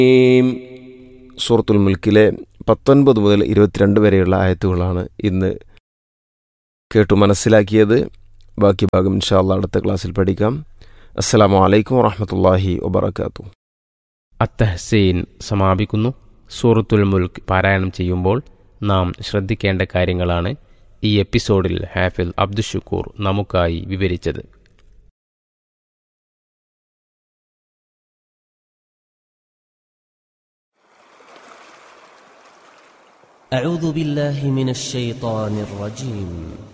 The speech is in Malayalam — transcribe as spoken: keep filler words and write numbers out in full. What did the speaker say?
സൂറത്തുൽ മുൽക്കിലെ പത്തൊൻപത് മുതൽ ഇരുപത്തിരണ്ട് വരെയുള്ള ആയത്തുകളാണ് ഇന്ന് കേട്ടു മനസ്സിലാക്കിയത്. ബാക്കി ഭാഗം ഇൻഷാ അല്ലാഹ് അടുത്ത ക്ലാസ്സിൽ പഠിക്കാം. അസ്സലാമു അലൈക്കും വറഹ്മത്തുള്ളാഹി വബറകാതുഹു. അത്തഹ്സീൻ സമാപിക്കുന്നു. സൂറത്തുൽ മുൽക്ക് പാരായണം ചെയ്യുമ്പോൾ നാം ശ്രദ്ധിക്കേണ്ട കാര്യങ്ങളാണ് ഈ എപ്പിസോഡിൽ ഹാഫിൽ അബ്ദുഷുക്കൂർ നമുക്കായി വിവരിച്ചത്. أعوذ بالله من الشيطان الرجيم